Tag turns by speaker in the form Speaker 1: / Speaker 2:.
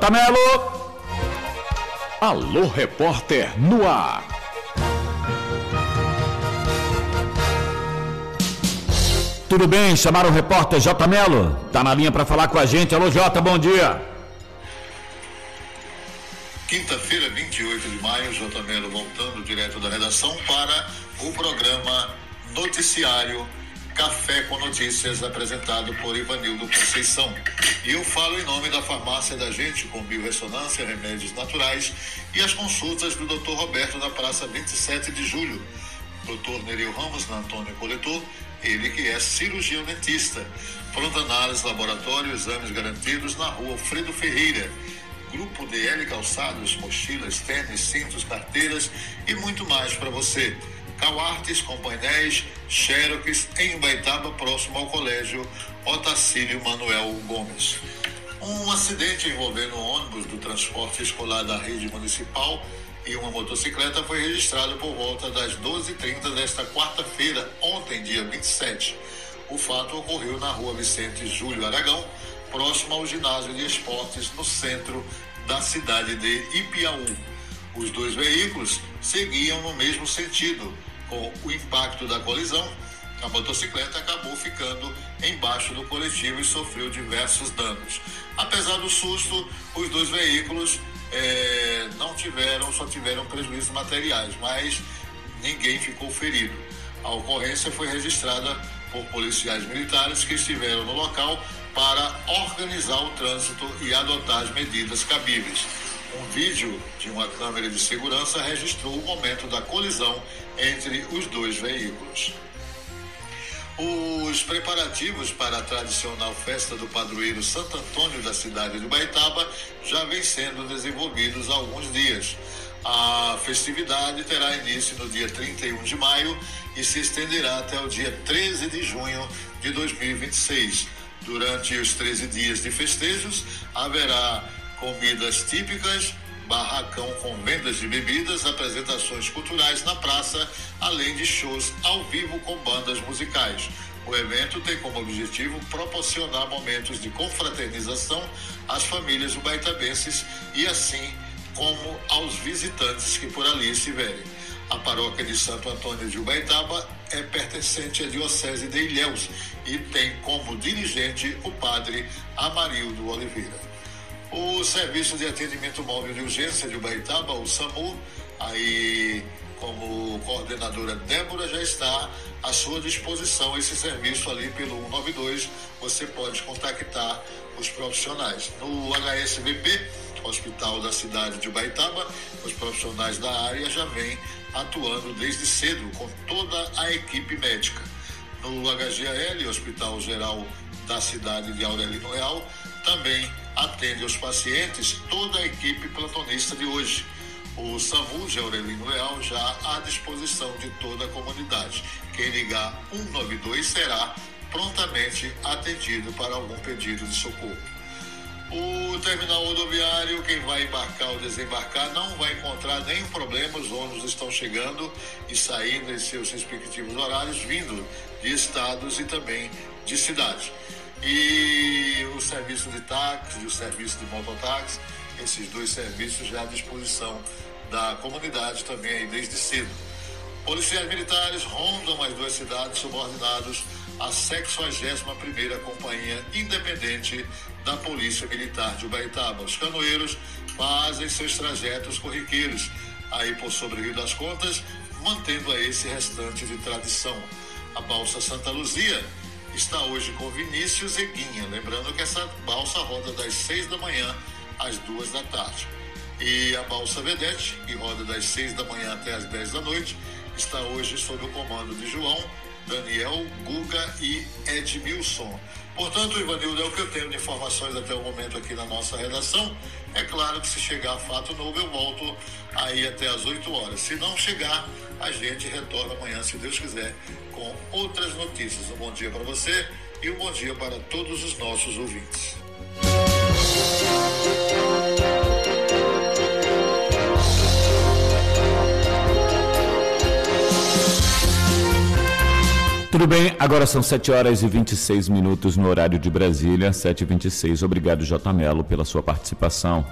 Speaker 1: J. Melo. Alô, repórter no ar. Tudo bem? Chamaram o repórter J. Melo? Tá na linha para falar com a gente. Alô, J, bom dia.
Speaker 2: Quinta-feira, 28 de maio, J. Melo voltando direto da redação para o programa Noticiário Café com Notícias, apresentado por Ivanildo Conceição. E eu falo em nome da Farmácia da Gente, com biorressonância, remédios naturais e as consultas do Dr. Roberto na Praça 27 de Julho. Dr. Nereu Ramos, na Antônio Coletor, ele que é cirurgião dentista. Pronta análise, laboratório, exames garantidos na rua Alfredo Ferreira. Grupo DL Calçados, mochilas, tênis, cintos, carteiras e muito mais para você. Cauartes com painéis, Xerox, em Ubaitaba, próximo ao colégio Otacílio Manuel Gomes. Um acidente envolvendo um ônibus do transporte escolar da rede municipal e uma motocicleta foi registrado por volta das 12h30 desta quarta-feira, ontem, dia 27. O fato ocorreu na rua Vicente Júlio Aragão, próximo ao ginásio de esportes no centro da cidade de Ipiaú. Os dois veículos seguiam no mesmo sentido. Com o impacto da colisão, a motocicleta acabou ficando embaixo do coletivo e sofreu diversos danos. Apesar do susto, os dois veículos só tiveram prejuízos materiais, mas ninguém ficou ferido. A ocorrência foi registrada por policiais militares que estiveram no local para organizar o trânsito e adotar as medidas cabíveis. Um vídeo de uma câmera de segurança registrou o momento da colisão entre os dois veículos. Os preparativos para a tradicional festa do padroeiro Santo Antônio da cidade de Ubaitaba já vêm sendo desenvolvidos há alguns dias. A festividade terá início no dia 31 de maio e se estenderá até o dia 13 de junho de 2026. Durante os 13 dias de festejos, haverá comidas típicas, barracão com vendas de bebidas, apresentações culturais na praça, além de shows ao vivo com bandas musicais. O evento tem como objetivo proporcionar momentos de confraternização às famílias ubaitabenses e assim como aos visitantes que por ali estiverem. A paróquia de Santo Antônio de Ubaitaba é pertencente à Diocese de Ilhéus e tem como dirigente o padre Amarildo Oliveira. O Serviço de Atendimento Móvel de Urgência de Ubaitaba, o SAMU, aí como coordenadora Débora, já está à sua disposição esse serviço ali pelo 192, você pode contactar os profissionais. No HSVP, Hospital da cidade de Ubaitaba, os profissionais da área já vêm atuando desde cedo com toda a equipe médica. No HGAL, Hospital Geral da cidade de Aurelino Leal, também atende aos pacientes toda a equipe plantonista de hoje. O SAMU de Aurelino Leal já à disposição de toda a comunidade. Quem ligar 192 será prontamente atendido para algum pedido de socorro. O terminal rodoviário, quem vai embarcar ou desembarcar não vai encontrar nenhum problema. Os ônibus estão chegando e saindo em seus respectivos horários, vindo de estados e também de cidades. E o serviço de táxi e o serviço de mototáxi, esses dois serviços já à disposição da comunidade também aí desde cedo. Policiais militares rondam as duas cidades subordinados à 61ª Companhia Independente da Polícia Militar de Ubaitaba. Os canoeiros fazem seus trajetos corriqueiros aí por sobre o Rio das Contas, mantendo aí esse restante de tradição. A balsa Santa Luzia está hoje com Vinícius e Guinha, lembrando que essa balsa roda das 6 da manhã às 2 da tarde. E a balsa Vedete, que roda das 6 da manhã até às 10 da noite, está hoje sob o comando de João, Daniel, Guga e Edmilson. Portanto, Ivanildo, é o que eu tenho de informações até o momento aqui na nossa redação. É claro que se chegar fato novo, eu volto aí até às 8 horas. Se não chegar, a gente retorna amanhã, se Deus quiser, com outras notícias. Um bom dia para você e um bom dia para todos os nossos ouvintes.
Speaker 1: Tudo bem, agora são 7h26 no horário de Brasília, 7h26. Obrigado, J. Melo, pela sua participação.